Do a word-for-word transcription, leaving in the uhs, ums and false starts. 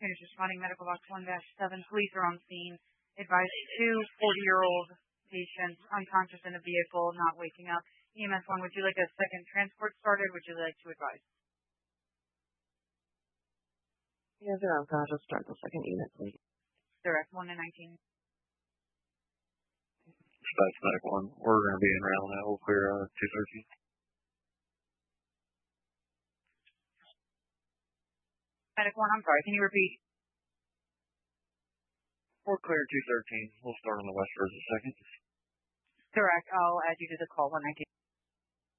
finish responding. Medical box one dash seven. Police are on scene. Advise two forty-year-old patients unconscious in a vehicle, not waking up. E M S one, would you like a second transport started? Would you like to advise? Yeah, they're unconscious. Start the second unit, please. Direct one to nineteen. Dispatch medic one. We're going to be in round now. We'll clear uh, two thirteen. Medic one, I'm sorry. Can you repeat? We're clear two thirteen. We'll start on the west for a second. Correct. I'll add you to the call one nineteen.